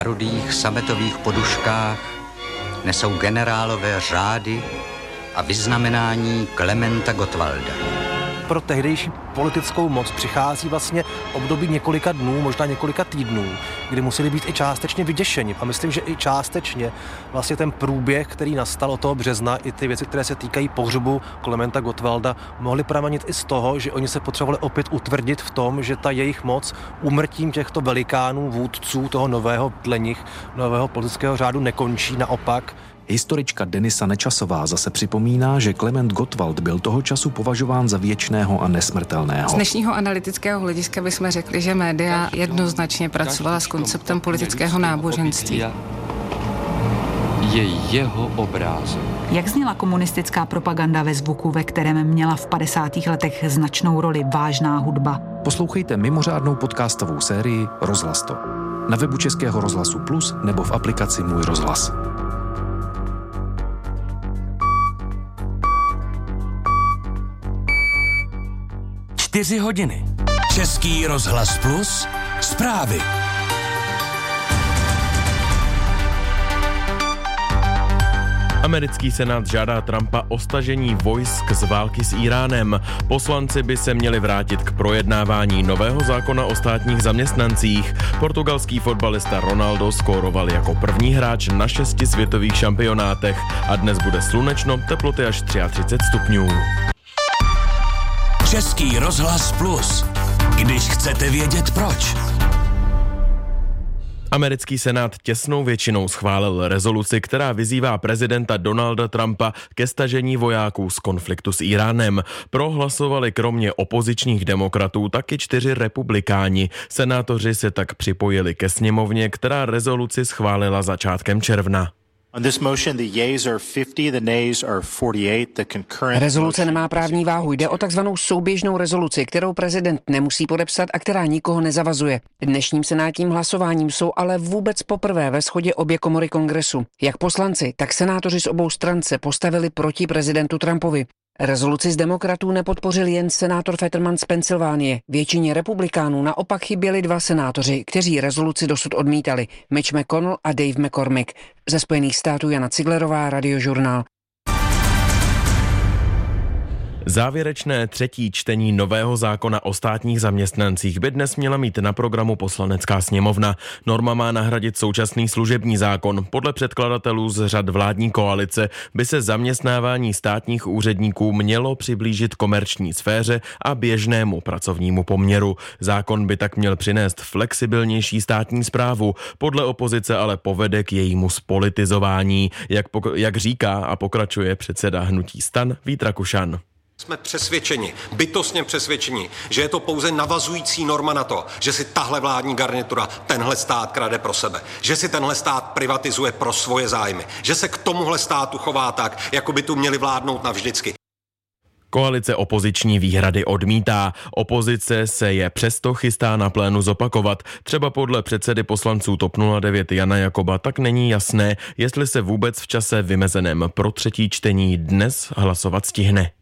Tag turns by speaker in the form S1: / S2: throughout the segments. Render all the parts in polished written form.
S1: rudých sametových poduškách nesou generálové řády a vyznamenání Klementa Gottwalda.
S2: Pro tehdejší politickou moc přichází vlastně období několika dnů, možná několika týdnů, kdy museli být i částečně vyděšeni. A myslím, že i částečně vlastně ten průběh, který nastal od toho března, i ty věci, které se týkají pohřbu Klementa Gottwalda, mohly pramenit i z toho, že oni se potřebovali opět utvrdit v tom, že ta jejich moc úmrtím těchto velikánů, vůdců toho nového dle nich, nového politického řádu nekončí, naopak.
S3: Historička Denisa Nečasová zase připomíná, že Klement Gottwald byl toho času považován za věčného a nesmrtelného.
S4: Z dnešního analytického hlediska bychom řekli, že média jednoznačně pracovala s konceptem politického náboženství.
S5: Je jeho obrázek.
S6: Jak zněla komunistická propaganda ve zvuku, ve kterém měla v 50. letech značnou roli vážná hudba?
S3: Poslouchejte mimořádnou podcastovou sérii Rozhlas to. Na webu Českého rozhlasu Plus nebo v aplikaci Můj rozhlas.
S7: 4 hodiny. Český rozhlas Plus. Zprávy.
S8: Americký senát žádá Trumpa o stažení vojsk z války s Íránem. Poslanci by se měli vrátit k projednávání nového zákona o státních zaměstnancích. Portugalský fotbalista Ronaldo skóroval jako první hráč na 6 světových šampionátech a dnes bude slunečno, teploty až 33 stupňů.
S7: Český rozhlas Plus. Když chcete vědět proč.
S8: Americký senát těsnou většinou schválil rezoluci, která vyzývá prezidenta Donalda Trumpa ke stažení vojáků z konfliktu s Íránem. Prohlasovali kromě opozičních demokratů taky 4 republikáni. Senátoři se tak připojili ke sněmovně, která rezoluci schválila začátkem června.
S9: Rezoluce nemá právní váhu. Jde o takzvanou souběžnou rezoluci, kterou prezident nemusí podepsat a která nikoho nezavazuje. Dnešním senátním hlasováním jsou ale vůbec poprvé ve shodě obě komory kongresu. Jak poslanci, tak senátoři z obou stran se postavili proti prezidentu Trumpovi. Rezoluci z demokratů nepodpořil jen senátor Fetterman z Pensylvánie. Většině republikánů naopak chyběli 2 senátoři, kteří rezoluci dosud odmítali. Mitch McConnell a Dave McCormick. Ze Spojených států Jana Ciglerová, Radiožurnál.
S8: Závěrečné 3. čtení nového zákona o státních zaměstnancích by dnes měla mít na programu Poslanecká sněmovna. Norma má nahradit současný služební zákon. Podle předkladatelů z řad vládní koalice by se zaměstnávání státních úředníků mělo přiblížit komerční sféře a běžnému pracovnímu poměru. Zákon by tak měl přinést flexibilnější státní správu. Podle opozice ale povede k jejímu zpolitizování, jak říká a pokračuje předseda hnutí STAN Vít Rakušan.
S10: Jsme přesvědčeni, bytostně přesvědčeni, že je to pouze navazující norma na to, že si tahle vládní garnitura tenhle stát krade pro sebe, že si tenhle stát privatizuje pro svoje zájmy, že se k tomuhle státu chová tak, jako by tu měli vládnout navždycky.
S8: Koalice opoziční výhrady odmítá. Opozice se je přesto chystá na plénu zopakovat. Třeba podle předsedy poslanců TOP 09 Jana Jakoba tak není jasné, jestli se vůbec v čase vymezeném pro 3. čtení dnes hlasovat stihne.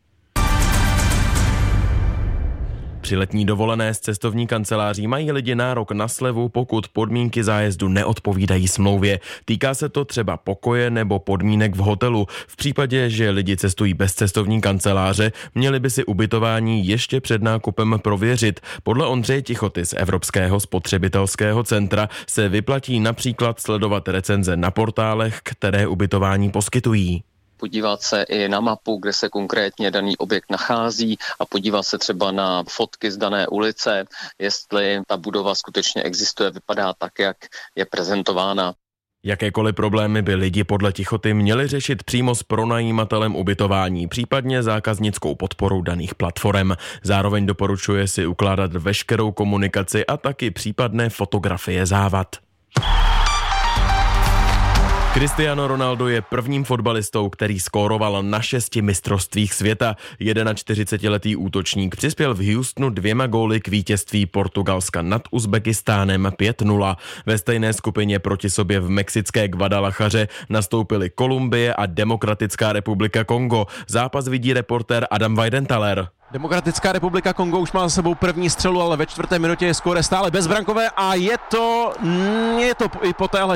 S8: Při letní dovolené z cestovní kanceláří mají lidi nárok na slevu, pokud podmínky zájezdu neodpovídají smlouvě. Týká se to třeba pokoje nebo podmínek v hotelu. V případě, že lidi cestují bez cestovní kanceláře, měli by si ubytování ještě před nákupem prověřit. Podle Ondřeje Tichoty z Evropského spotřebitelského centra se vyplatí například sledovat recenze na portálech, které ubytování poskytují.
S5: Podívat se i na mapu, kde se konkrétně daný objekt nachází a podívat se třeba na fotky z dané ulice, jestli ta budova skutečně existuje, vypadá tak, jak je prezentována.
S8: Jakékoliv problémy by lidi podle Tichoty měli řešit přímo s pronajímatelem ubytování, případně zákaznickou podporou daných platform. Zároveň doporučuje si ukládat veškerou komunikaci a taky případné fotografie závad. Cristiano Ronaldo je prvním fotbalistou, který skóroval na 6 mistrovstvích světa. 41letý útočník přispěl v Houstonu 2 góly k vítězství Portugalska nad Uzbekistánem 5-0. Ve stejné skupině proti sobě v mexické Guadalajaře nastoupily Kolumbie a Demokratická republika Kongo. Zápas vidí reportér Adam Weidenthaler.
S11: Demokratická republika Kongo už má za sebou první střelu, ale ve 4. minutě je skóre stále bezbrankové a je to i po téhle